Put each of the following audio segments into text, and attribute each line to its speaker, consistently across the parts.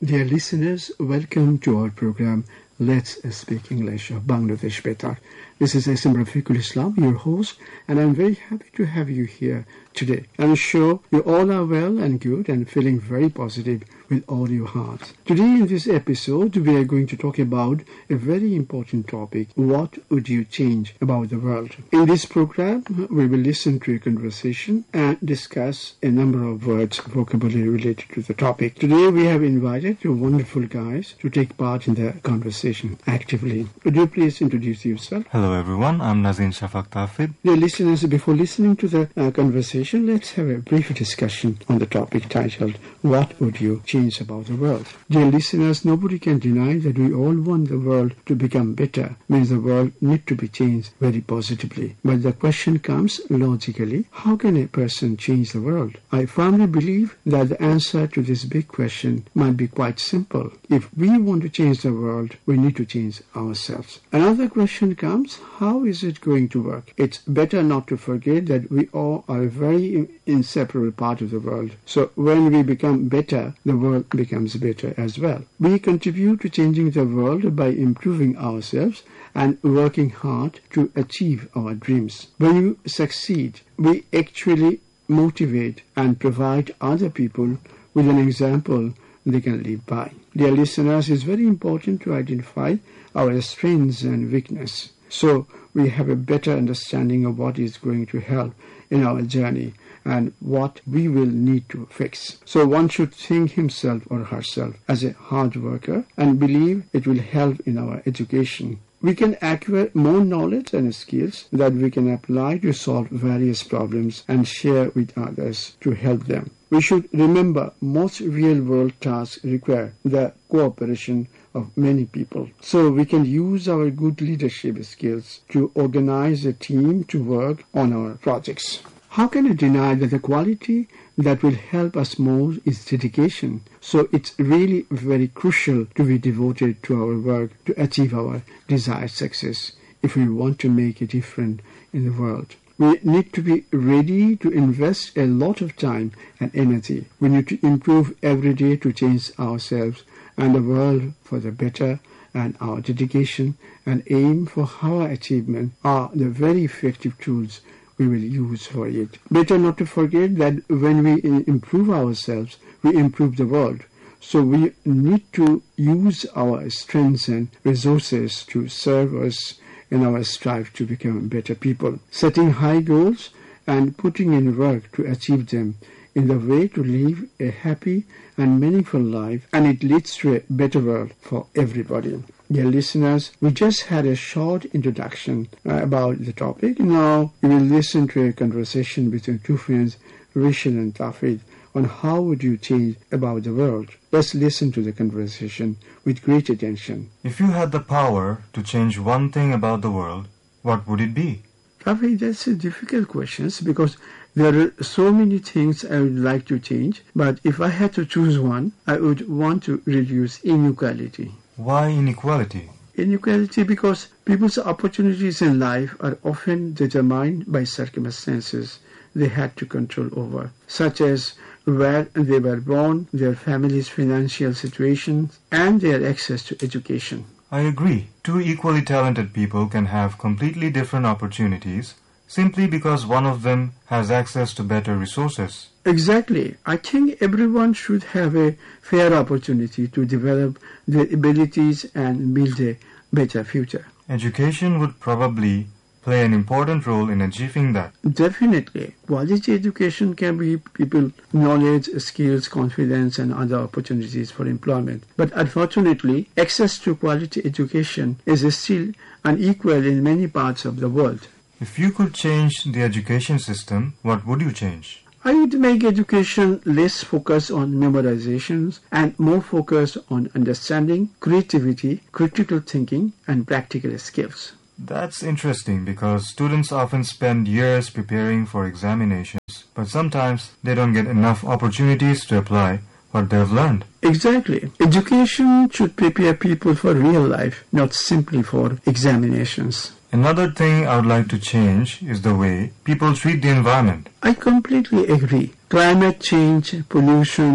Speaker 1: Dear listeners, welcome to our program Let's Speak English of Bangladesh Betar. This is Asim Rafiqul Islam, your host, and I'm very happy to have you here today. I'm sure you all are well and good and feeling very positive with all your hearts. Today in this episode, we are going to talk about a very important topic. What would you change about the world? In this program, we will listen to a conversation and discuss a number of words, vocabulary related to the topic. Today, we have invited two wonderful guys to take part in the conversation actively. Would you please introduce yourself?
Speaker 2: Hello everyone, I'm Nazin Shafak Tafid.
Speaker 1: Dear listeners, before listening to the conversation, let's have a brief discussion on the topic titled, What Would You Change About the World? Dear listeners, nobody can deny that we all want the world to become better, means the world needs to be changed very positively. But the question comes logically, how can a person change the world? I firmly believe that the answer to this big question might be quite simple. If we want to change the world, we need to change ourselves. Another question comes, how is it going to work? It's better not to forget that we all are a very inseparable part of the world. So when we become better, the world becomes better as well. We contribute to changing the world by improving ourselves and working hard to achieve our dreams. When you succeed, we actually motivate and provide other people with an example they can live by. Dear listeners, it's very important to identify our strengths and weaknesses, so we have a better understanding of what is going to help in our journey and what we will need to fix. So one should think himself or herself as a hard worker and believe it will help in our education. We can acquire more knowledge and skills that we can apply to solve various problems and share with others to help them. We should remember most real-world tasks require the cooperation of many people. So we can use our good leadership skills to organize a team to work on our projects. How can I deny that the quality that will help us most is dedication? So it's really very crucial to be devoted to our work to achieve our desired success if we want to make a difference in the world. We need to be ready to invest a lot of time and energy. We need to improve every day to change ourselves and the world for the better, and our dedication and aim for our achievement are the very effective tools we will use for it. Better not to forget that when we improve ourselves, we improve the world. So we need to use our strengths and resources to serve us in our strive to become better people. Setting high goals and putting in work to achieve them in the way to live a happy and meaningful life, and it leads to a better world for everybody. Dear listeners, we just had a short introduction about the topic. Now we will listen to a conversation between two friends, Rishal and Tafid, on how would you change about the world. Let's listen to the conversation with great attention.
Speaker 2: If you had the power to change one thing about the world, what would it be?
Speaker 1: Tafid, that's a difficult question because there are so many things I would like to change, but if I had to choose one, I would want to reduce inequality.
Speaker 2: Why inequality?
Speaker 1: Inequality because people's opportunities in life are often determined by circumstances they had to control over, such as where they were born, their family's financial situations, and their access to education.
Speaker 2: I agree. Two equally talented people can have completely different opportunities simply because one of them has access to better resources.
Speaker 1: Exactly. I think everyone should have a fair opportunity to develop their abilities and build a better future.
Speaker 2: Education would probably play an important role in achieving that.
Speaker 1: Definitely. Quality education can give people knowledge, skills, confidence, and other opportunities for employment. But unfortunately, access to quality education is still unequal in many parts of the world.
Speaker 2: If you could change the education system, what would you change?
Speaker 1: I would make education less focused on memorizations and more focused on understanding, creativity, critical thinking, and practical skills.
Speaker 2: That's interesting because students often spend years preparing for examinations, but sometimes they don't get enough opportunities to apply what they've learned.
Speaker 1: Exactly. Education should prepare people for real life, not simply for examinations.
Speaker 2: Another thing I would like to change is the way people treat the environment.
Speaker 1: I completely agree. Climate change, pollution,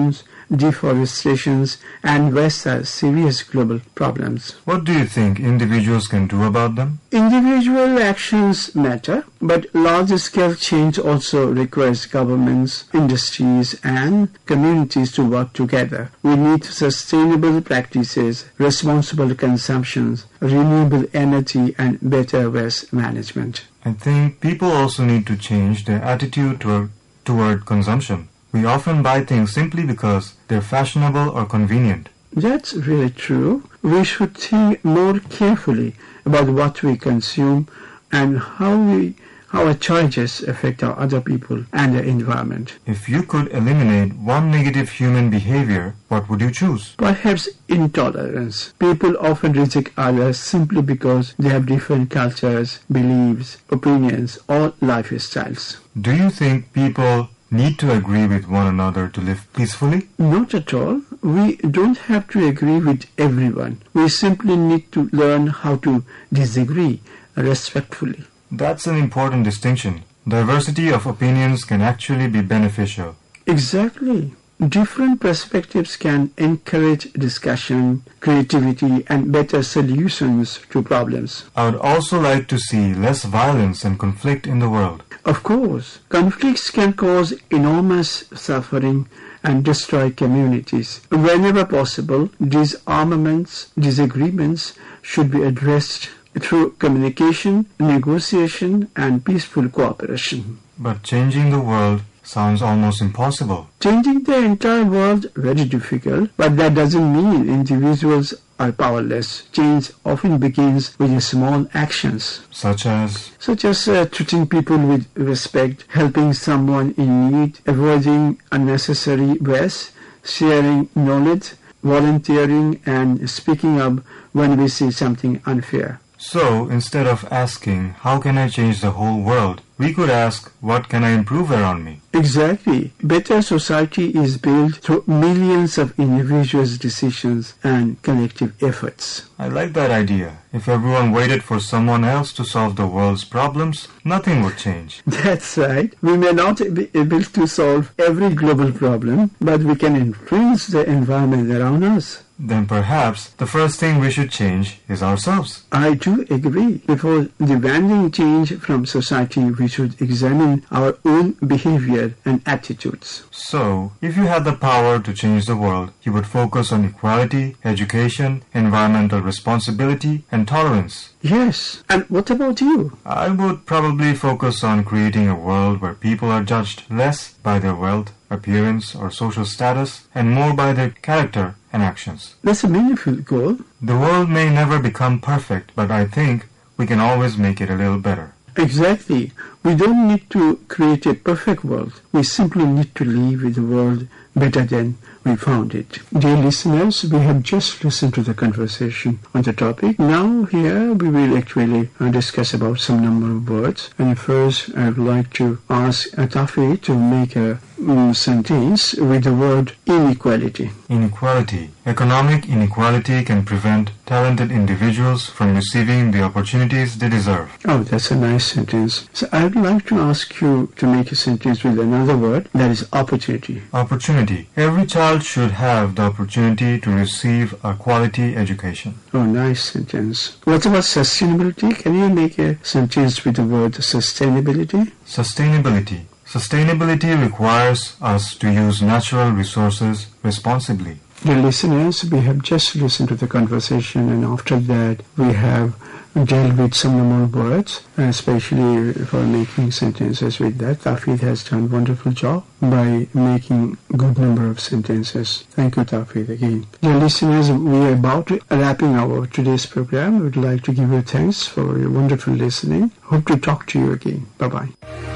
Speaker 1: deforestation and waste are serious global problems.
Speaker 2: What do you think individuals can do about them?
Speaker 1: Individual actions matter, but large-scale change also requires governments, industries, and communities to work together. We need sustainable practices, responsible consumption, renewable energy, and better waste management.
Speaker 2: I think people also need to change their attitude toward consumption. We often buy things simply because they're fashionable or convenient.
Speaker 1: That's really true. We should think more carefully about what we consume and how our choices affect our other people and the environment.
Speaker 2: If you could eliminate one negative human behavior, what would you choose?
Speaker 1: Perhaps intolerance. People often reject others simply because they have different cultures, beliefs, opinions, or lifestyles.
Speaker 2: Do you think people need to agree with one another to live peacefully?
Speaker 1: Not at all. We don't have to agree with everyone. We simply need to learn how to disagree respectfully.
Speaker 2: That's an important distinction. Diversity of opinions can actually be beneficial.
Speaker 1: Exactly. Different perspectives can encourage discussion, creativity, and better solutions to problems.
Speaker 2: I would also like to see less violence and conflict in the world.
Speaker 1: Of course, conflicts can cause enormous suffering and destroy communities. Whenever possible, disagreements should be addressed through communication, negotiation, and peaceful cooperation.
Speaker 2: But changing the world sounds almost impossible.
Speaker 1: Changing the entire world very difficult, but that doesn't mean individuals are powerless. Change often begins with small actions.
Speaker 2: Such as
Speaker 1: Treating people with respect, helping someone in need, avoiding unnecessary waste, sharing knowledge, volunteering, and speaking up when we see something unfair.
Speaker 2: So, instead of asking, how can I change the whole world, we could ask, what can I improve around me?
Speaker 1: Exactly. Better society is built through millions of individuals' decisions and collective efforts.
Speaker 2: I like that idea. If everyone waited for someone else to solve the world's problems, nothing would change.
Speaker 1: That's right. We may not be able to solve every global problem, but we can influence the environment around us.
Speaker 2: Then perhaps the first thing we should change is ourselves.
Speaker 1: I do agree. Before demanding change from society, we should examine our own behavior and attitudes.
Speaker 2: So, if you had the power to change the world, you would focus on equality, education, environmental responsibility, and tolerance.
Speaker 1: Yes. And what about you?
Speaker 2: I would probably focus on creating a world where people are judged less by their wealth, appearance, or social status, and more by their character and actions.
Speaker 1: That's a meaningful goal.
Speaker 2: The world may never become perfect, but I think we can always make it a little better.
Speaker 1: Exactly. We don't need to create a perfect world. We simply need to live with the world better than we found it. Dear listeners, we have just listened to the conversation on the topic. Now here we will actually discuss about some number of words. And first I would like to ask Tafi to make a sentence with the word inequality.
Speaker 2: Inequality. Economic inequality can prevent talented individuals from receiving the opportunities they deserve.
Speaker 1: Oh, that's a nice sentence. So I would like to ask you to make a sentence with another word, that is opportunity.
Speaker 2: Opportunity. Every child should have the opportunity to receive a quality education.
Speaker 1: Oh, nice sentence. What about sustainability? Can you make a sentence with the word sustainability?
Speaker 2: Sustainability. Sustainability requires us to use natural resources responsibly.
Speaker 1: Dear listeners, we have just listened to the conversation, and after that we have dealt with some more words, especially for making sentences with that. Tafid has done a wonderful job by making good number of sentences. Thank you, Tafid, again. Dear listeners, we are about to wrapping our today's program. We would like to give you thanks for your wonderful listening. Hope to talk to you again. Bye-bye.